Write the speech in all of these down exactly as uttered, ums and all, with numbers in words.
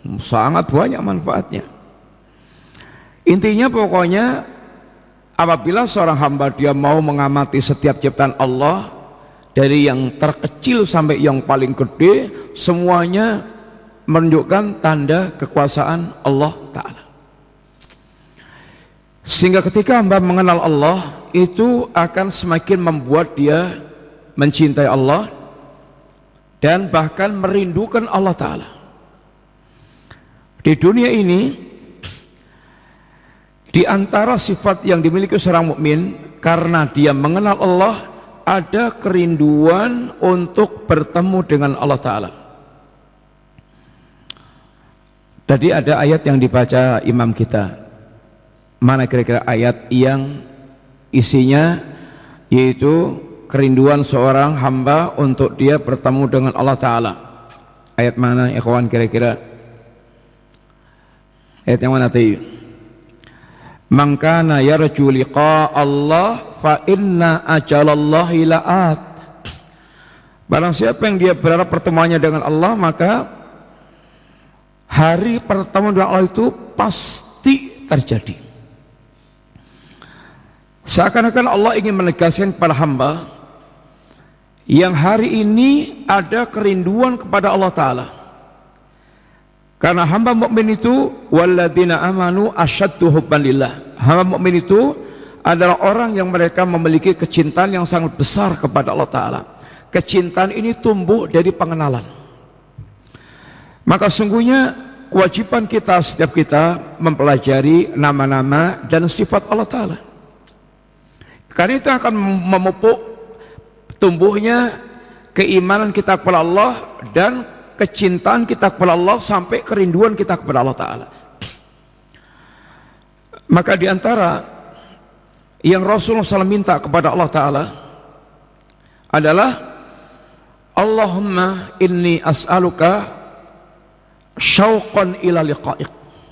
sangat banyak manfaatnya. Intinya pokoknya apabila seorang hamba dia mau mengamati setiap ciptaan Allah, dari yang terkecil sampai yang paling gede, semuanya menunjukkan tanda kekuasaan Allah Ta'ala. Sehingga ketika hamba mengenal Allah, itu akan semakin membuat dia mencintai Allah dan bahkan merindukan Allah Ta'ala. Di dunia ini, di antara sifat yang dimiliki seorang mukmin, karena dia mengenal Allah, ada kerinduan untuk bertemu dengan Allah Ta'ala. Tadi ada ayat yang dibaca imam kita. Mana kira-kira ayat yang isinya yaitu kerinduan seorang hamba untuk dia bertemu dengan Allah Ta'ala? Ayat mana ikhwan kira-kira? Ayat yang mana tadi? Man kana yarju liqa Allah fa inna ajalallahi la'at. Barang siapa yang dia berharap pertemuannya dengan Allah, maka hari pertemuan dengan Allah itu pasti terjadi. Seakan-akan Allah ingin menegaskan kepada hamba yang hari ini ada kerinduan kepada Allah Ta'ala. Karena hamba mukmin itu walladzina amanu asyaddu hubban lillah. Hamba mukmin itu adalah orang yang mereka memiliki kecintaan yang sangat besar kepada Allah Ta'ala. Kecintaan ini tumbuh dari pengenalan. Maka sungguhnya kewajiban kita, setiap kita mempelajari nama-nama dan sifat Allah Ta'ala. Karena itu akan memupuk tumbuhnya keimanan kita kepada Allah dan kecintaan kita kepada Allah sampai kerinduan kita kepada Allah Ta'ala. Maka diantara yang Rasulullah shallallahu alaihi wasallam minta kepada Allah Ta'ala adalah Allahumma inni as'aluka syauqan ila liqa'ik.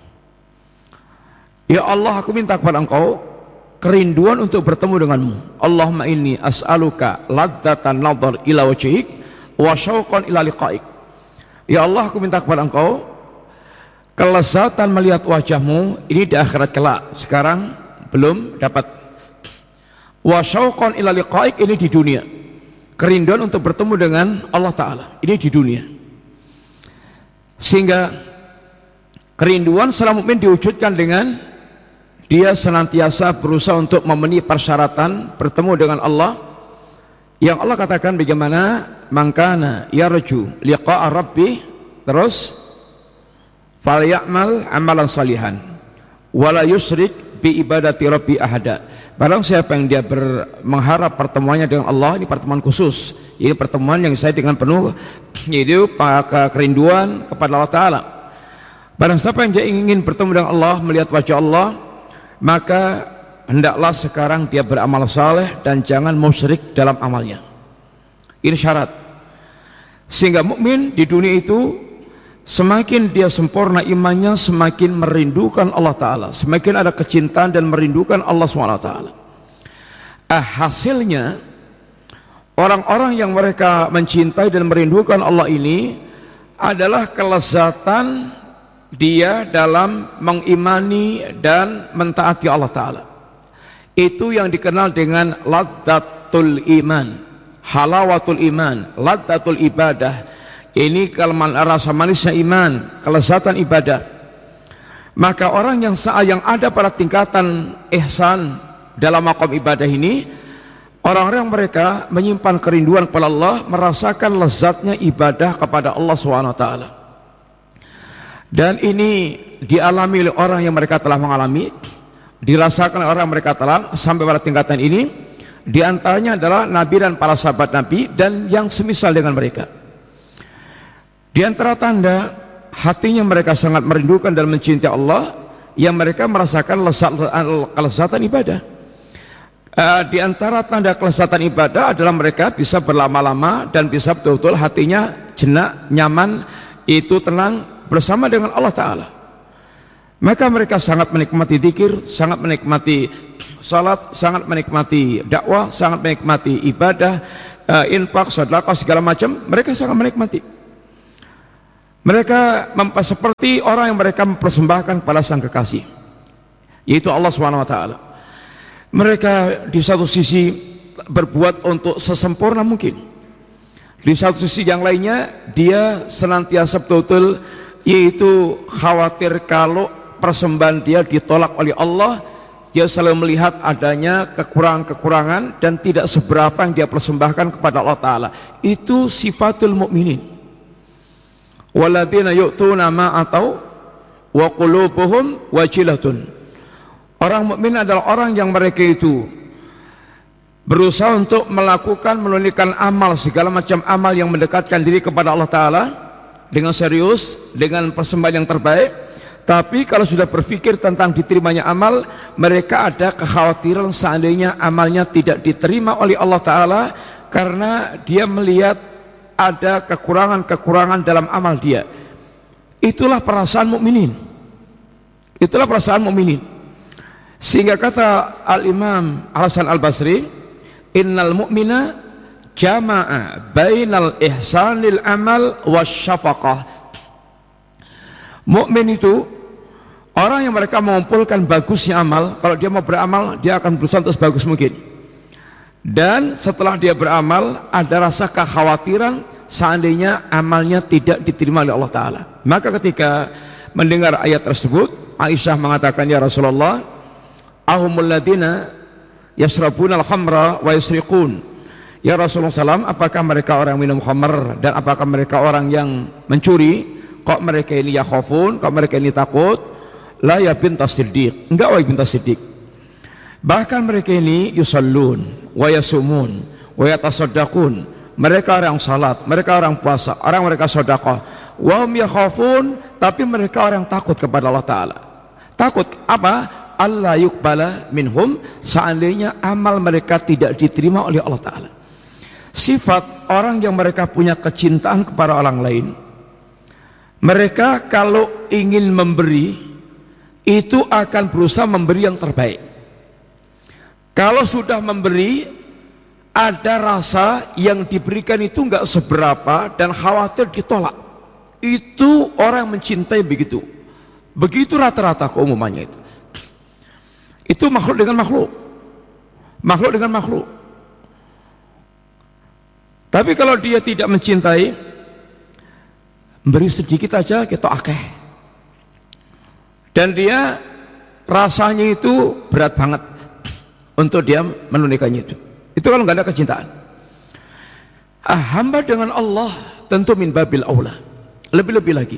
Ya Allah, aku minta kepada engkau kerinduan untuk bertemu denganmu. Allahumma inni as'aluka ladzatan nadhar ila wajhik wa syauqan ila liqa'ik. Ya Allah, aku minta kepada engkau kelezatan melihat wajahmu ini di akhirat kelak. Sekarang belum dapat. Wa syauqan ila liqa'ik, ini di dunia. Kerinduan untuk bertemu dengan Allah Ta'ala ini di dunia. Sehingga kerinduan seorang mukmin diwujudkan dengan dia senantiasa berusaha untuk memenuhi persyaratan bertemu dengan Allah, yang Allah katakan bagaimana mangkana yarju liqa'a rabbi, terus falyamal amalan salihan wala yusrik bi ibadati rabbi ahada. Barang siapa yang dia ber, mengharap pertemuannya dengan Allah, ini pertemuan khusus, ini pertemuan yang saya dengan penuh yaitu kerinduan kepada Allah Ta'ala. Barang siapa yang dia ingin bertemu dengan Allah, melihat wajah Allah, maka hendaklah sekarang dia beramal saleh dan jangan musyrik dalam amalnya. Ini syarat. Sehingga mukmin di dunia itu semakin dia sempurna imannya, semakin merindukan Allah Ta'ala, semakin ada kecintaan dan merindukan Allah subhanahu wa taala. Ah, hasilnya orang-orang yang mereka mencintai dan merindukan Allah ini adalah kelezatan dia dalam mengimani dan mentaati Allah Ta'ala. Itu yang dikenal dengan ladzatul iman, halawatul iman, ladzatul ibadah. Ini kalau rasa manisnya iman, kelezatan ibadah. Maka orang yang yang ada pada tingkatan ihsan dalam maqam ibadah ini, orang-orang mereka menyimpan kerinduan kepada Allah, merasakan lezatnya ibadah kepada Allah subhanahu wa taala. Dan ini dialami oleh orang yang mereka telah mengalami, dirasakan oleh orang yang mereka telah sampai pada tingkatan ini. Di antaranya adalah Nabi dan para sahabat Nabi dan yang semisal dengan mereka. Di antara tanda hatinya mereka sangat merindukan dan mencintai Allah, yang mereka merasakan kelezatan ibadah. Uh, di antara tanda kelezatan ibadah adalah mereka bisa berlama-lama dan bisa betul-betul hatinya jenak, nyaman, itu tenang bersama dengan Allah Ta'ala. Maka mereka sangat menikmati zikir, sangat menikmati salat, sangat menikmati dakwah, sangat menikmati ibadah, uh, infak, sedekah, segala macam. Mereka sangat menikmati. Mereka seperti orang yang mereka mempersembahkan kepada sang kekasih, yaitu Allah subhanahu wa taala. Mereka di satu sisi berbuat untuk sesempurna mungkin, di satu sisi yang lainnya dia senantiasa betul-betul yaitu khawatir kalau persembahan dia ditolak oleh Allah. Dia selalu melihat adanya kekurangan-kekurangan dan tidak seberapa yang dia persembahkan kepada Allah Ta'ala. Itu sifatul mukminin. Waladina yu'tuna ma atau wa qulubuhum wajilatun. Orang mukmin adalah orang yang mereka itu berusaha untuk melakukan, menunaikan amal, segala macam amal yang mendekatkan diri kepada Allah Ta'ala dengan serius, dengan persembahan yang terbaik. Tapi kalau sudah berpikir tentang diterimanya amal, mereka ada kekhawatiran seandainya amalnya tidak diterima oleh Allah Ta'ala, karena dia melihat ada kekurangan-kekurangan dalam amal dia. Itulah perasaan mukminin. Itulah perasaan mukminin. Sehingga kata Al-Imam Al-Hasan Al-Basri, innal mu'mina jama'a bainal ihsanil amal wasyafaqah. Mukmin itu orang yang mereka mengumpulkan bagusnya amal. Kalau dia mau beramal, dia akan berusaha untuk sebagus mungkin. Dan setelah dia beramal, ada rasa kekhawatiran seandainya amalnya tidak diterima oleh Allah Ta'ala. Maka ketika mendengar ayat tersebut, Aisyah mengatakan, ya Rasulullah, ahumul ladina yasrabuna al-khamra wa yasriqun. Ya Rasulullah sallam, apakah mereka orang minum khamr dan apakah mereka orang yang mencuri? Kok mereka ini ya khafun, kok mereka ini takut? La ya bintas siddiq, enggak wahai bintas siddiq. Bahkan mereka ini yusallun wa yasumun wa yatasaddaqun. Mereka orang salat, mereka orang puasa, orang mereka sedekah. Wa hum yakhafun, tapi mereka orang takut kepada Allah Ta'ala. Takut apa? Allah yuqbala minhum, seandainya amal mereka tidak diterima oleh Allah Ta'ala. Sifat orang yang mereka punya kecintaan kepada orang lain, mereka kalau ingin memberi itu akan berusaha memberi yang terbaik. Kalau sudah memberi, ada rasa yang diberikan itu enggak seberapa dan khawatir ditolak. Itu orang yang mencintai begitu. Begitu rata-rata keumumannya itu. Itu makhluk dengan makhluk. Makhluk dengan makhluk. Tapi kalau dia tidak mencintai, beri sedikit aja kita akeh, dan dia rasanya itu berat banget untuk dia menunaikannya itu. Itu kalau nggak ada kecintaan. Ah, hamba dengan Allah tentu min babil aula, lebih-lebih lagi.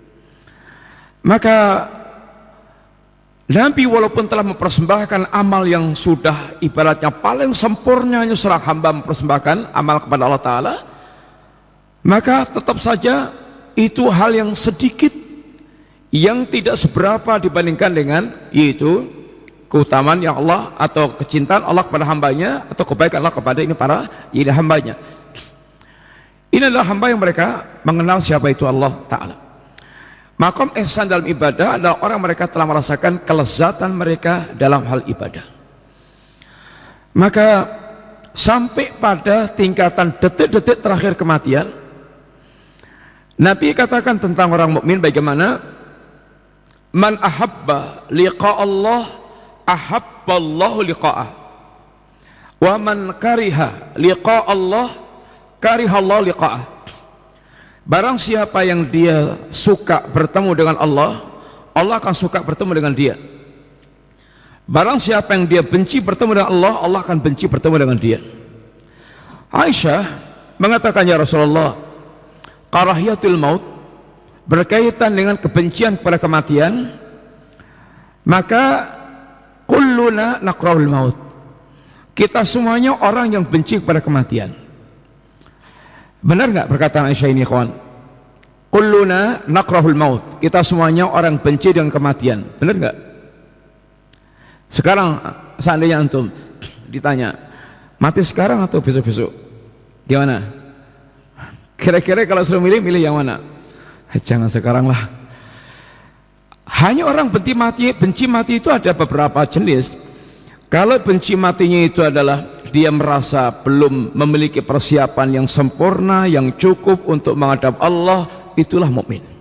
Maka Nabi walaupun telah mempersembahkan amal yang sudah ibaratnya paling sempurnanya seorang hamba mempersembahkan amal kepada Allah Ta'ala, maka tetap saja itu hal yang sedikit, yang tidak seberapa dibandingkan dengan yaitu keutamaan yang Allah atau kecintaan Allah kepada hambanya atau kebaikan Allah kepada ini para ini hambanya. Ini adalah hamba yang mereka mengenal siapa itu Allah Ta'ala. Maqam ihsan dalam ibadah adalah orang mereka telah merasakan kelezatan mereka dalam hal ibadah. Maka sampai pada tingkatan detik-detik terakhir kematian, Nabi katakan tentang orang mukmin bagaimana man ahabba liqa Allah ahabba Allah liqa'ah, wa man kariha liqa Allah kariha Allah liqa'ah. Barang siapa yang dia suka bertemu dengan Allah, Allah akan suka bertemu dengan dia. Barang siapa yang dia benci bertemu dengan Allah, Allah akan benci bertemu dengan dia. Aisyah mengatakan, ya Rasulullah, karahiyatul maut berkaitan dengan kebencian kepada kematian, maka kulluna nakrahul maut, kita semuanya orang yang benci kepada kematian. Benar nggak perkataan Aisyah ini, kawan? Kulluna nakrahul maut, kita semuanya orang benci dengan kematian. Benar nggak? Sekarang seandainya antum ditanya mati sekarang atau besok-besok, gimana? Kira-kira kalau suruh milih, milih yang mana? Jangan sekarang lah. Hanya orang benci mati, benci mati itu ada beberapa jenis. Kalau benci matinya itu adalah dia merasa belum memiliki persiapan yang sempurna, yang cukup untuk menghadap Allah, itulah mukmin.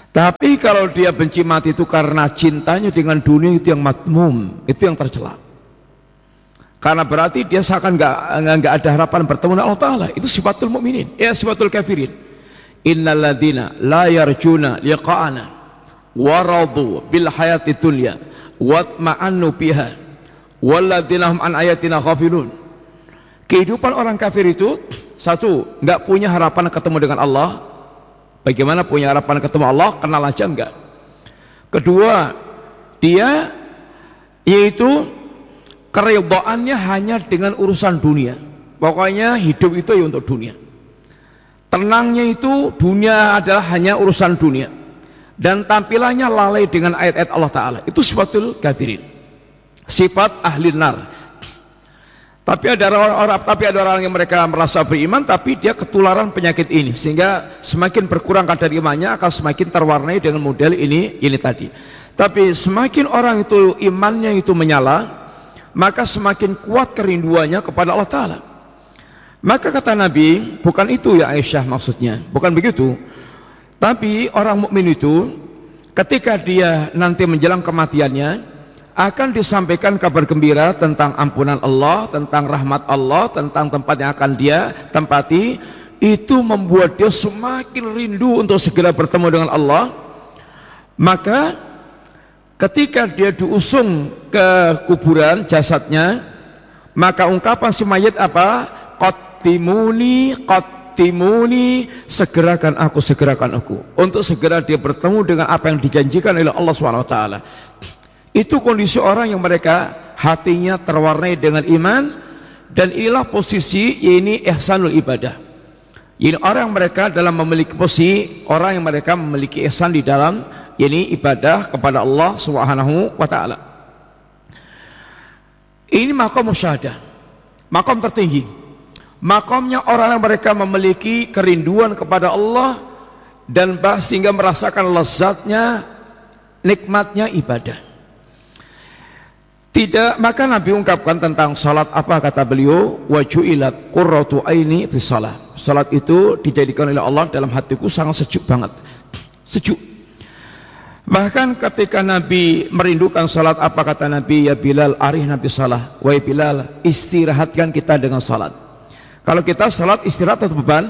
Tapi kalau dia benci mati itu karena cintanya dengan dunia, itu yang madmum, itu yang tercela. Karena berarti dia seakan nggak nggak ada harapan bertemu dengan Allah Taala. Itu sifatul mukminin, ya sifatul kafirin. Innal ladzina la yarjuna liqa'ana wa radu bil hayati dunya wa ma'annu biha wal ladzina hum an ayatina ghafilun. Kehidupan orang kafir itu, satu, nggak punya harapan ketemu dengan Allah. Bagaimana punya harapan ketemu Allah? Kenal aja enggak. Kedua, dia yaitu keridhaannya hanya dengan urusan dunia. Pokoknya hidup itu ya untuk dunia. Tenangnya itu dunia adalah hanya urusan dunia. Dan tampilannya lalai dengan ayat-ayat Allah Ta'ala. Itu sifatul kafirin, sifat ahli nar. Tapi ada orang-orang, tapi ada orang yang mereka merasa beriman, tapi dia ketularan penyakit ini, sehingga semakin berkurang kadar imannya akan semakin terwarnai dengan model ini ini tadi. Tapi semakin orang itu imannya itu menyala, maka semakin kuat kerinduannya kepada Allah Ta'ala. Maka kata Nabi, bukan itu ya Aisyah maksudnya, bukan begitu. Tapi orang mukmin itu ketika dia nanti menjelang kematiannya akan disampaikan kabar gembira tentang ampunan Allah, tentang rahmat Allah, tentang tempat yang akan dia tempati. Itu membuat dia semakin rindu untuk segera bertemu dengan Allah. Maka ketika dia diusung ke kuburan jasadnya, maka ungkapan si mayit apa? Qatimuni, qatimuni, segerakan aku, segerakan aku. Untuk segera dia bertemu dengan apa yang dijanjikan oleh Allah subhanahu wa taala. Itu kondisi orang yang mereka hatinya terwarnai dengan iman, dan inilah posisi ini ihsanul ibadah. Ini orang yang mereka dalam memiliki posisi orang yang mereka memiliki ihsan di dalam ini ibadah kepada Allah Subhanahu wa taala. Ini maqam musyahadah, maqam tertinggi. Maqamnya orang yang mereka memiliki kerinduan kepada Allah dan sehingga merasakan lezatnya, nikmatnya ibadah. Tidak, maka Nabi ungkapkan tentang salat apa kata beliau, wa ju'ilat qurratu aini fi shalah. Salat itu dijadikan oleh Allah dalam hatiku sangat sejuk banget. Sejuk. Bahkan ketika Nabi merindukan salat apa kata Nabi, ya Bilal arih Nabi salah. Wahai Bilal, istirahatkan kita dengan salat. Kalau kita salat istirahat atau beban?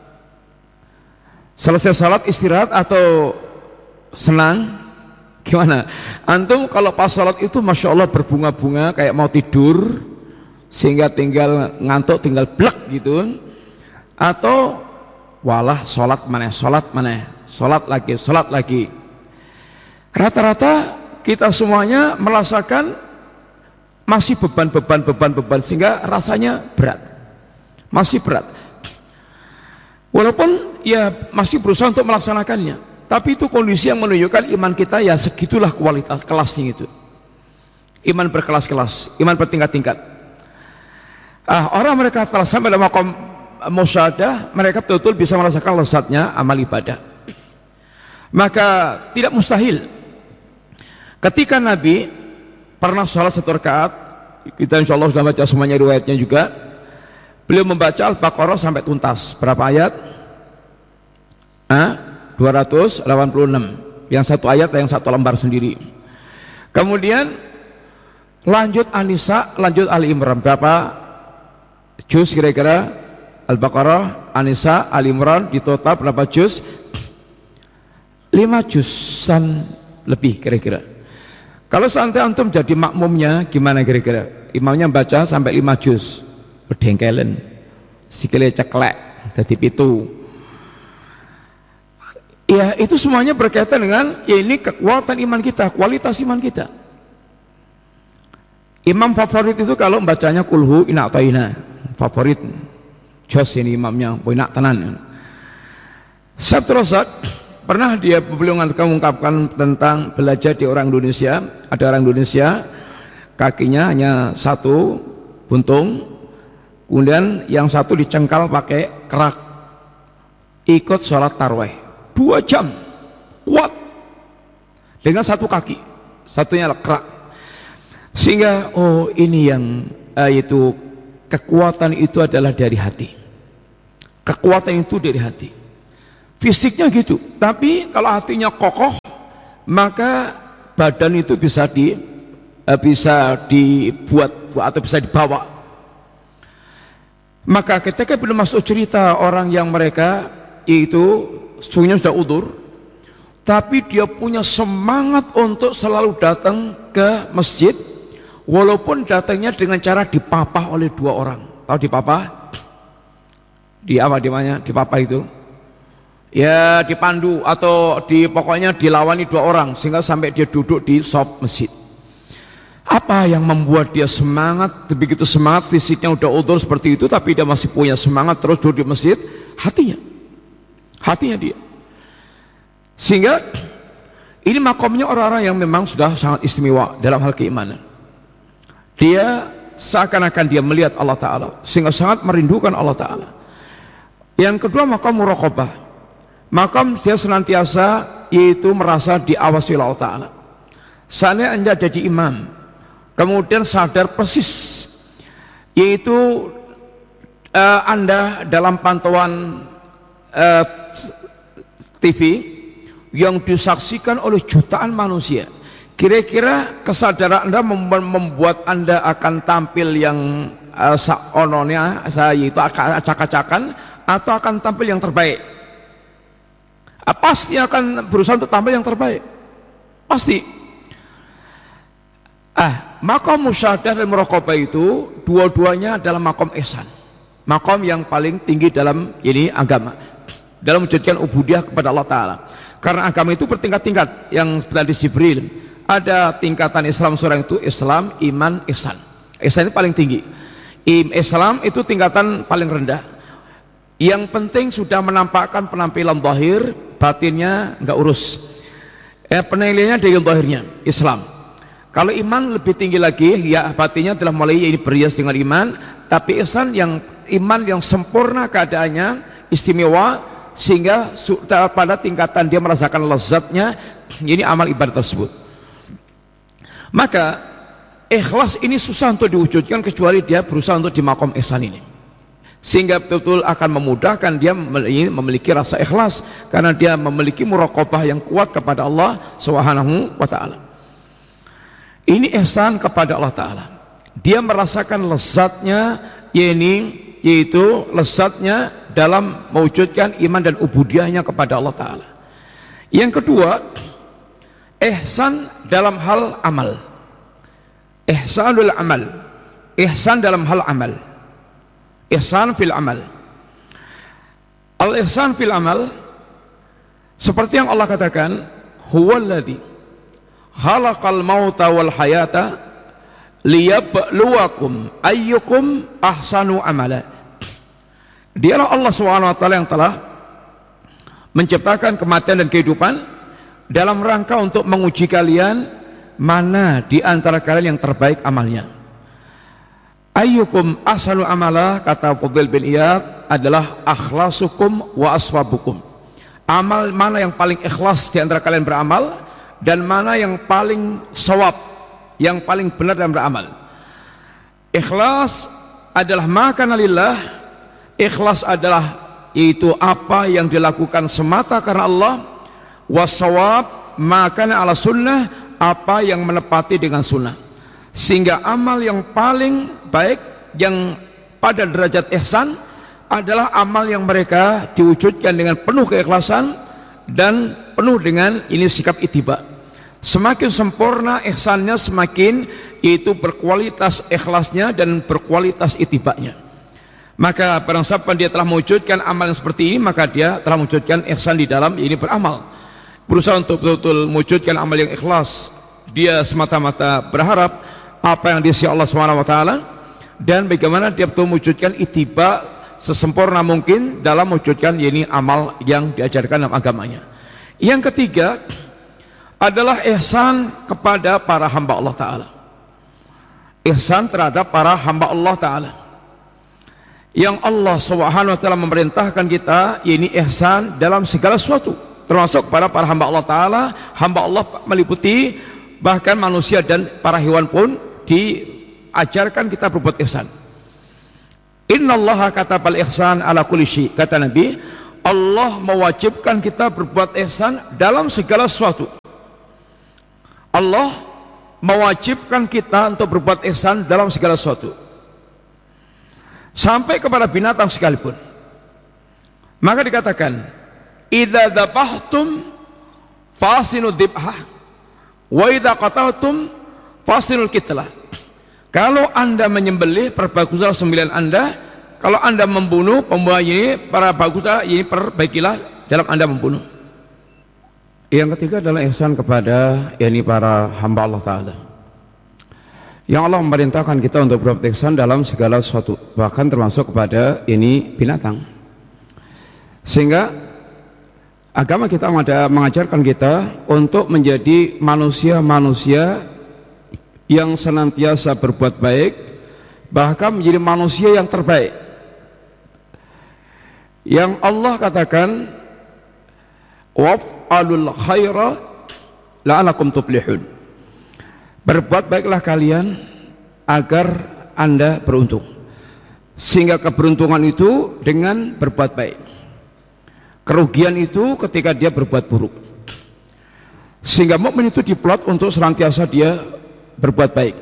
Selesai salat istirahat atau senang? Gimana? Antum kalau pas sholat itu Masya Allah berbunga-bunga kayak mau tidur, sehingga tinggal ngantuk tinggal blek gitu, atau walah sholat mana, sholat mana, sholat lagi, sholat lagi. Rata-rata kita semuanya merasakan masih beban-beban, beban-beban, sehingga rasanya berat, masih berat. Walaupun ya masih berusaha untuk melaksanakannya, tapi itu kondisi yang menunjukkan iman kita ya segitulah kualitas kelasnya itu. Iman berkelas-kelas, iman bertingkat-tingkat. Ah, orang mereka telah sampai dalam maqam musyahadah, mereka betul-betul bisa merasakan lezatnya amal ibadah. Maka tidak mustahil ketika Nabi pernah sholat satu rakaat, kita insya Allah sudah baca semuanya riwayatnya juga, beliau membaca Al-Baqarah sampai tuntas. Berapa ayat? Ah? dua ratus delapan puluh enam, yang satu ayat yang satu lembar sendiri. Kemudian lanjut An-Nisa, lanjut Ali Imran. Berapa juz kira-kira? Al-Baqarah, An-Nisa, Ali Imran di total berapa juz? lima juzan lebih kira-kira. Kalau santai antum jadi makmumnya gimana kira-kira? Imamnya baca sampai lima juz, berdengkelen sikile ceklek jadi pitu. Ya itu semuanya berkaitan dengan ya ini kekuatan iman kita, kualitas iman kita. Imam favorit itu kalau bacanya kulhu inak taina, favorit jos ini imamnya boinak tenan. Sabtu Razak pernah dia beliau mengungkapkan tentang belajar di orang Indonesia. Ada orang Indonesia kakinya hanya satu buntung, kemudian yang satu dicengkal pakai kerak, ikut sholat tarawih dua jam kuat dengan satu kaki, satunya kerak. Sehingga oh ini yang eh, itu kekuatan itu adalah dari hati, kekuatan itu dari hati. fisiknya gitu, tapi kalau hatinya kokoh maka badan itu bisa di eh, bisa dibuat atau bisa dibawa. Maka ketika Ibnu Mas'ud cerita orang yang mereka itu sungguhnya sudah udur, tapi dia punya semangat untuk selalu datang ke masjid, walaupun datangnya dengan cara dipapah oleh dua orang. Tahu dipapah? Di apa dimana? Dipapah itu? Ya dipandu atau di pokoknya dilawani dua orang sehingga sampai dia duduk di sop masjid. Apa yang membuat dia semangat, begitu semangat, fisiknya udah udur seperti itu tapi dia masih punya semangat terus duduk di masjid? Hatinya, hatinya dia. Sehingga ini makomnya orang-orang yang memang sudah sangat istimewa dalam hal keimanan. Dia seakan-akan dia melihat Allah Ta'ala sehingga sangat merindukan Allah Ta'ala. Yang kedua makom muraqabah. Makam dia senantiasa yaitu merasa diawasi Allah Ta'ala. Seandainya Anda jadi imam, kemudian sadar persis yaitu uh, Anda dalam pantauan uh, T V yang disaksikan oleh jutaan manusia, kira-kira kesadaran Anda membuat Anda akan tampil yang uh, saononya saya yaitu acak-acakan atau akan tampil yang terbaik? Pasti akan berusaha untuk tampil yang terbaik, pasti. Ah, makom musyahadah dan muraqabah itu dua-duanya adalah makom ihsan, makom yang paling tinggi dalam ini agama, dalam menjadikan ubudiyah kepada Allah Ta'ala. Karena agama itu bertingkat-tingkat, yang tadi Jibril ada tingkatan Islam seorang itu Islam, iman, ihsan. Ihsan itu paling tinggi. Islam itu tingkatan paling rendah. Yang penting sudah menampakkan penampilan zahir, batinnya enggak urus. Eh, penilaiannya dari zahirnya Islam. Kalau iman lebih tinggi lagi, ya batinnya telah mulai ini berhias dengan iman, tapi ihsan yang iman yang sempurna keadaannya, istimewa, sehingga pada tingkatan dia merasakan lezatnya ini amal ibadah tersebut. Maka ikhlas ini susah untuk diwujudkan kecuali dia berusaha untuk di makom ihsan ini, sehingga betul-betul akan memudahkan dia memiliki rasa ikhlas karena dia memiliki muraqabah yang kuat kepada Allah Subhanahu wa Ta'ala. Ini ihsan kepada Allah Ta'ala, dia merasakan lezatnya, yaitu lezatnya dalam mewujudkan iman dan ubudiyahnya kepada Allah Ta'ala. Yang kedua, ihsan dalam hal amal, ihsanul amal, ihsan dalam hal amal, ihsan fil amal. Al-ihsan fil amal seperti yang Allah katakan, huwallazi khalaqal mauta wal hayata liyabluwakum ayyukum ahsanu amala. Dialah Allah subhanahu wa taala yang telah menciptakan kematian dan kehidupan dalam rangka untuk menguji kalian mana di antara kalian yang terbaik amalnya. Ayyukum ahsanu amala, kata Fudhail bin Iyad, adalah akhlasukum wa aswabukum. Amal mana yang paling ikhlas di antara kalian beramal, dan mana yang paling sawab, yang paling benar dalam beramal. Ikhlas adalah makana lillah, ikhlas adalah yaitu apa yang dilakukan semata karena Allah, wasawab makana ala sunnah, apa yang menepati dengan sunnah. Sehingga amal yang paling baik yang pada derajat ihsan adalah amal yang mereka diwujudkan dengan penuh keikhlasan dan penuh dengan ini sikap ittiba. Semakin sempurna ihsannya, semakin yaitu berkualitas ikhlasnya dan berkualitas ittibanya. Maka barang siapa dia telah mewujudkan amal yang seperti ini, maka dia telah mewujudkan ihsan di dalam ini beramal, berusaha untuk betul-betul mewujudkan amal yang ikhlas. Dia semata-mata berharap apa yang diisi Allah subhanahu wa taala, dan bagaimana dia betul mewujudkan ittiba sesempurna mungkin dalam mewujudkan ini amal yang diajarkan dalam agamanya. Yang ketiga adalah ihsan kepada para hamba Allah Ta'ala, ihsan terhadap para hamba Allah Ta'ala yang Allah subhanahu wa taala memerintahkan kita, ini ihsan dalam segala sesuatu, termasuk pada para hamba Allah Ta'ala. Hamba Allah meliputi bahkan manusia dan para hewan pun diajarkan kita berbuat ihsan. Innallaha katabal ihsan ala kulli syai, kata Nabi, Allah mewajibkan kita berbuat ihsan dalam segala sesuatu. Allah mewajibkan kita untuk berbuat ihsan dalam segala sesuatu, sampai kepada binatang sekalipun. Maka dikatakan, idza dzabhtum fasinu dzibhah wa idza qataltum fasinul qitlah. Kalau Anda menyembelih, perbaguslah sembelihan Anda. Kalau Anda membunuh, pembunuh ini para baguslah, ini perbaikilah dalam Anda membunuh. Yang ketiga adalah ihsan kepada yakni para hamba Allah Ta'ala, yang Allah memerintahkan kita untuk berbuat ihsan dalam segala sesuatu, bahkan termasuk kepada ini binatang. Sehingga agama kita mengajarkan kita untuk menjadi manusia-manusia yang senantiasa berbuat baik, bahkan menjadi manusia yang terbaik. Yang Allah katakan, waf'alul khaira la'alakum tuflihun. Berbuat baiklah kalian agar Anda beruntung. Sehingga keberuntungan itu dengan berbuat baik, kerugian itu ketika dia berbuat buruk. Sehingga mukmin itu diplot untuk senantiasa dia berbuat baik.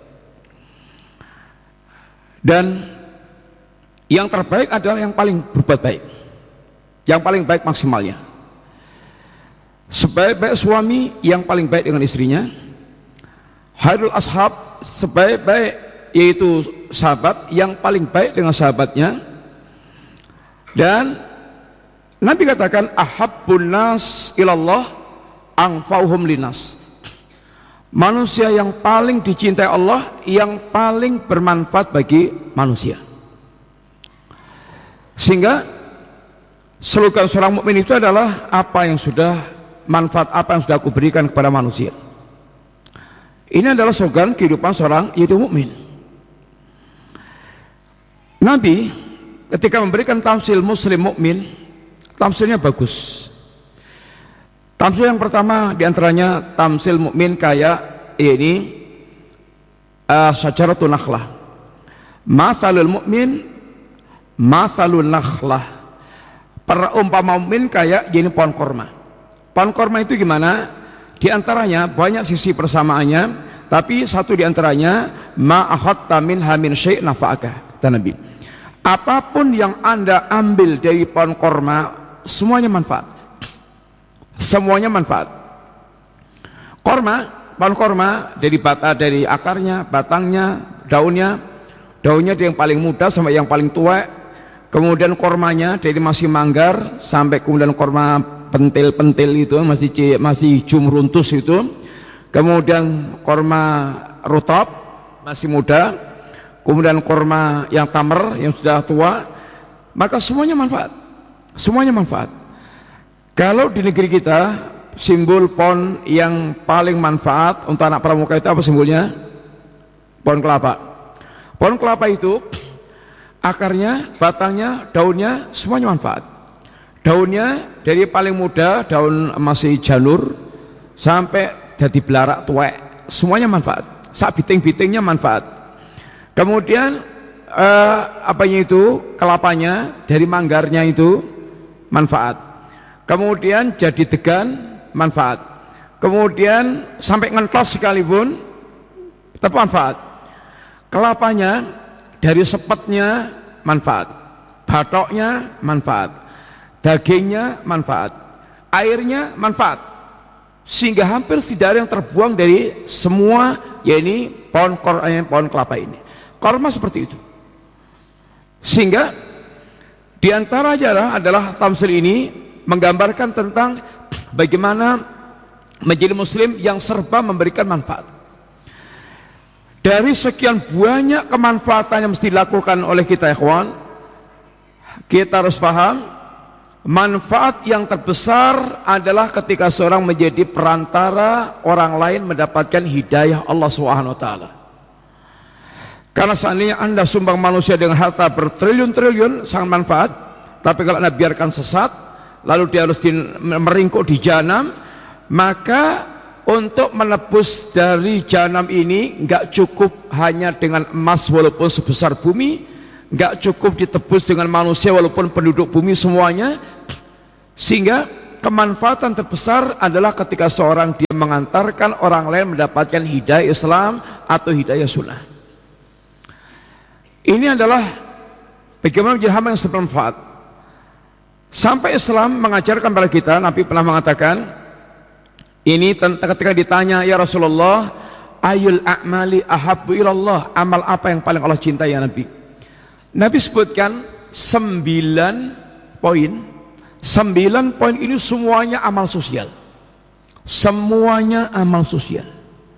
Dan yang terbaik adalah yang paling berbuat baik, yang paling baik maksimalnya. Sebaik-baik suami yang paling baik dengan istrinya, khairul ashab, sebaik-baik yaitu sahabat yang paling baik dengan sahabatnya. Dan Nabi katakan, ahabbun nas ilallah anfa'uhum linas. Manusia yang paling dicintai Allah, yang paling bermanfaat bagi manusia. Sehingga slogan seorang mukmin itu adalah apa yang sudah manfaat, apa yang sudah aku berikan kepada manusia. Ini adalah slogan kehidupan seorang yaitu mukmin. Nabi ketika memberikan tamsil muslim mukmin, tamsilnya bagus. Tamsil yang pertama diantaranya tamsil mukmin kayak ini uh, syajaratun nakhlah. Mathalul mukmin mathalun nakhlah. Perumpamaan mukmin kayak gini pohon korma. Pohon korma itu gimana? Di antaranya banyak sisi persamaannya, tapi satu di antaranya ma akhadta minha min syai' nafa'aka, kata Nabi. Apapun yang Anda ambil dari pohon korma, semuanya manfaat. Semuanya manfaat. Korma, pohon korma dari bata, dari akarnya, batangnya, daunnya, daunnya dari yang paling muda sampai yang paling tua. Kemudian kormanya dari masih manggar sampai kemudian korma pentil-pentil itu masih masih hijau runtus itu. Kemudian korma rutop masih muda. Kemudian korma yang tamer yang sudah tua. Maka semuanya manfaat. Semuanya manfaat. Kalau di negeri kita simbol pohon yang paling manfaat untuk anak pramuka itu apa simbolnya? Pohon kelapa. Pohon kelapa itu akarnya, batangnya, daunnya semuanya manfaat. Daunnya dari paling muda, daun masih janur sampai jadi belarak tuwek, semuanya manfaat. Sak biting-bitingnya manfaat. Kemudian eh, apanya itu? Kelapanya dari manggarnya itu manfaat. Kemudian jadi degan manfaat. Kemudian sampai ngentos sekalipun tetap manfaat. Kelapanya dari sepetnya manfaat, batoknya manfaat, dagingnya manfaat, airnya manfaat, sehingga hampir tidak ada yang terbuang dari semua yakni pohon kor, eh, pohon kelapa ini. Korma seperti itu. Sehingga diantaranya adalah tamsil ini menggambarkan tentang bagaimana menjadi muslim yang serba memberikan manfaat. Dari sekian banyak kemanfaatan yang mesti dilakukan oleh kita ikhwan, kita harus paham manfaat yang terbesar adalah ketika seorang menjadi perantara orang lain mendapatkan hidayah Allah subhanahu wa taala. Karena seandainya Anda sumbang manusia dengan harta bertriliun-triliun sangat manfaat, tapi kalau Anda biarkan sesat lalu dia harus di, meringkuk di jahanam, maka untuk menebus dari jahanam ini enggak cukup hanya dengan emas walaupun sebesar bumi, nggak cukup ditebus dengan manusia walaupun penduduk bumi semuanya, sehingga kemanfaatan terbesar adalah ketika seorang dia mengantarkan orang lain mendapatkan hidayah Islam atau hidayah sunnah. Ini adalah bagaimana menjadi hamba yang bermanfaat. Sampai Islam mengajarkan pada kita, Nabi pernah mengatakan ini ketika ditanya, ya Rasulullah, ayul a'mali ahabbu ilallah, amal apa yang paling Allah cintai ya Nabi? Nabi sebutkan sembilan poin. Sembilan poin ini semuanya amal sosial. Semuanya amal sosial.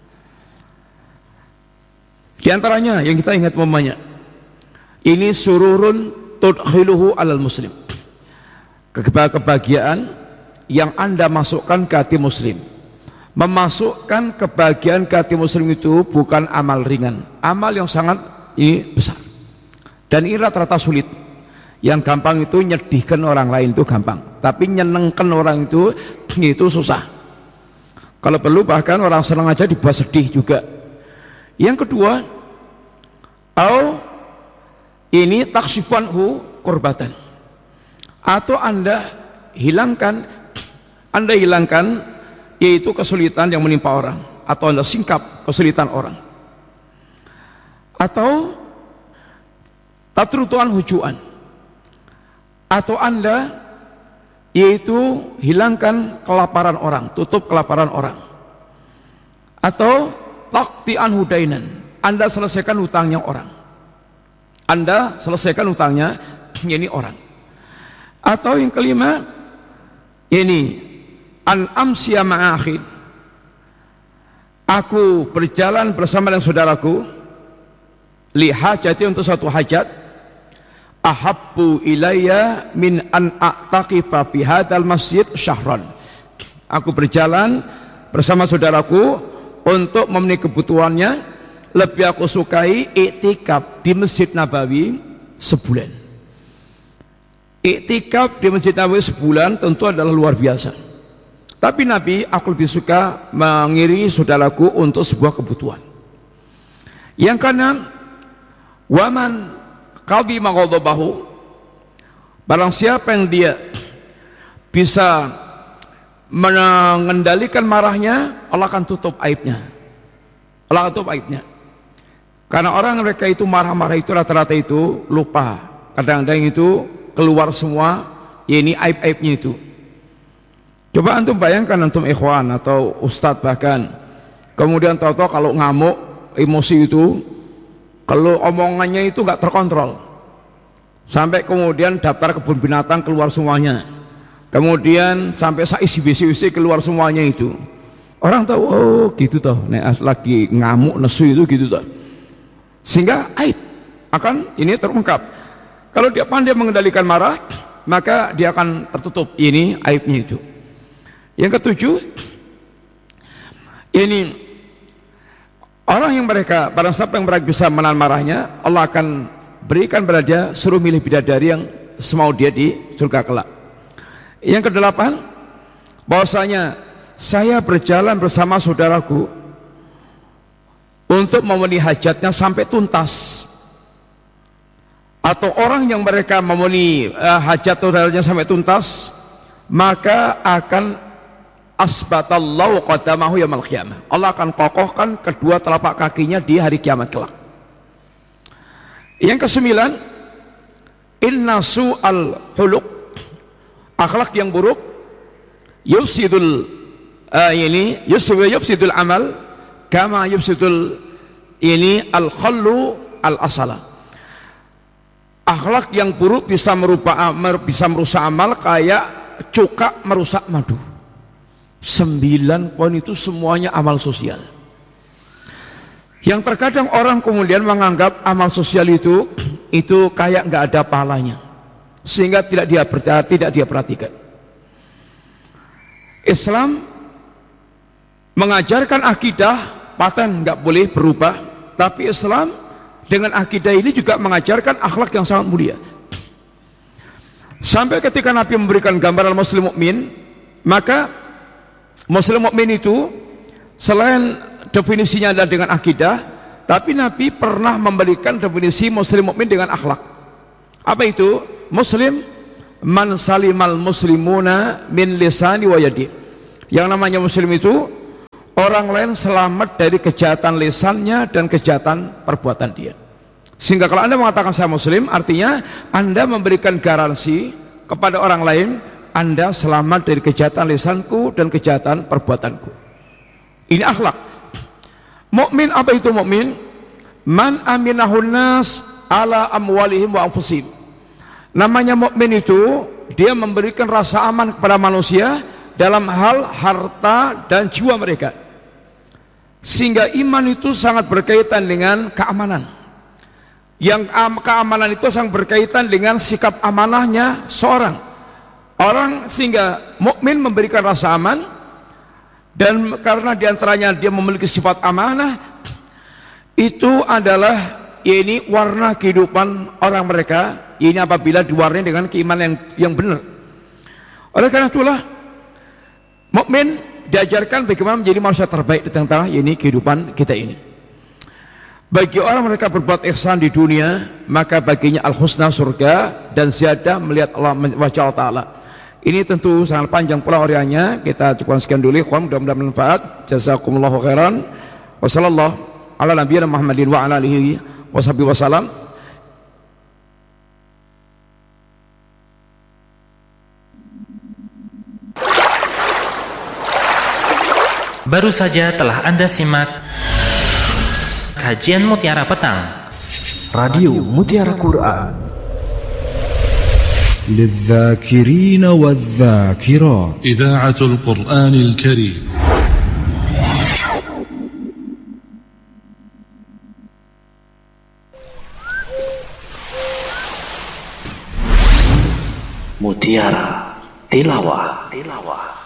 Di antaranya yang kita ingat mamanya, ini sururun tudkhiluhu alal muslim, kebahagiaan yang Anda masukkan ke hati muslim. Memasukkan kebahagiaan ke hati muslim itu bukan amal ringan, amal yang sangat ini besar. Dan ini rata-rata sulit. Yang gampang itu nyedihkan orang lain itu gampang, tapi nyenengkan orang itu itu susah. Kalau perlu bahkan orang senang aja dibuat sedih juga. Yang kedua, au ini taksifanhu kurbatan, atau Anda hilangkan Anda hilangkan yaitu kesulitan yang menimpa orang, atau Anda singkap kesulitan orang, atau tatrutuan hujuan, atau Anda yaitu hilangkan kelaparan orang, tutup kelaparan orang, atau taqti'an hudainan, Anda selesaikan hutangnya orang, Anda selesaikan hutangnya ini orang. Atau yang kelima ini an amsiya ma'akhid, aku berjalan bersama dengan saudaraku lihat jadi untuk satu hajat, ahabbu ilayya min an a'taqifa fi hadzal masjid syahran, aku berjalan bersama saudaraku untuk memenuhi kebutuhannya, lebih aku sukai iktikaf di Masjid Nabawi sebulan. Iktikaf di Masjid Nabawi sebulan tentu adalah luar biasa, tapi Nabi, aku lebih suka mengiringi saudaraku untuk sebuah kebutuhan. Yang keenam, waman qadhi maghadabahu, barang siapa yang dia bisa mengendalikan marahnya, Allah akan tutup aibnya. Allah akan tutup aibnya. Karena orang mereka itu marah-marah itu rata-rata itu lupa, kadang-kadang itu keluar semua ya ini aib-aibnya itu. Coba antum bayangkan, antum ikhwan atau ustadz bahkan, kemudian tahu-tahu kalau ngamuk emosi itu, kalau omongannya itu nggak terkontrol, sampai kemudian daftar kebun binatang keluar semuanya, kemudian sampai saisi-bisi keluar semuanya itu, orang tahu oh gitu toh, nek lagi ngamuk nesu itu gitu toh, sehingga aib akan ini terungkap. Kalau dia pandai mengendalikan marah, maka dia akan tertutup ini aibnya itu. Yang ketujuh, ini orang yang mereka, barang siapa yang mereka bisa menahan marahnya, Allah akan berikan pada dia suruh milih bidadari yang semau dia di surga kelak. Yang kedelapan, bahwasanya saya berjalan bersama saudaraku untuk memenuhi hajatnya sampai tuntas, atau orang yang mereka memenuhi uh, hajat saudaranya sampai tuntas, maka akan asbatallahu qadamahu yaumil qiyamah, Allah akan kokohkan kedua telapak kakinya di hari kiamat kelak. Yang kesembilan, inna su'al huluk, akhlak yang buruk yufsidul uh, ini yufsidul, yufsidul amal kama yufsidul ini al khallu al asala. Akhlak yang buruk bisa merupa bisa merusak amal kayak cuka merusak madu. Sembilan poin itu semuanya amal sosial, yang terkadang orang kemudian menganggap amal sosial itu itu kayak nggak ada pahalanya, sehingga tidak dia tidak dia perhatikan. Islam mengajarkan akidah paten nggak boleh berubah, tapi Islam dengan akidah ini juga mengajarkan akhlak yang sangat mulia. Sampai ketika Nabi memberikan gambaran muslim mukmin, maka muslim mukmin itu selain definisinya adalah dengan akidah, tapi Nabi pernah memberikan definisi muslim mukmin dengan akhlak. Apa itu? Muslim man salimal muslimuna min lisani wa yadi. Yang namanya muslim itu orang lain selamat dari kejahatan lisannya dan kejahatan perbuatan dia. Sehingga kalau Anda mengatakan saya muslim, artinya Anda memberikan garansi kepada orang lain, Anda selamat dari kejahatan lisanku dan kejahatan perbuatanku. Ini akhlak. Mukmin, apa itu mukmin? Man aminahun nas ala amwalihim wa anfusihim. Namanya mukmin itu dia memberikan rasa aman kepada manusia dalam hal harta dan jiwa mereka. Sehingga iman itu sangat berkaitan dengan keamanan. Yang keamanan itu sangat berkaitan dengan sikap amanahnya seorang orang, sehingga mukmin memberikan rasa aman, dan karena diantaranya dia memiliki sifat amanah, itu adalah ini warna kehidupan orang mereka. Ini apabila diwarnai dengan keimanan yang, yang benar. Oleh karena itulah mukmin diajarkan bagaimana menjadi manusia terbaik di tengah ini kehidupan kita ini. Bagi orang mereka berbuat ihsan di dunia, maka baginya al-husna surga dan ziyadah melihat Allah wajah Allah Ta'ala. Ini tentu sangat panjang pula uraiannya. Kita cukupkan sekian dulu. Mudah-mudahan bermanfaat. Jazakumullahu khairan. Wassallallahu ala nabiyina Muhammadin wa ala alihi washabihi wasallam. Baru saja telah Anda simak kajian Mutiara Petang, Radio Mutiara Quran, للذاكرين والذاكرات إذاعة القرآن الكريم. Mutiara Tilawah. Tilawah.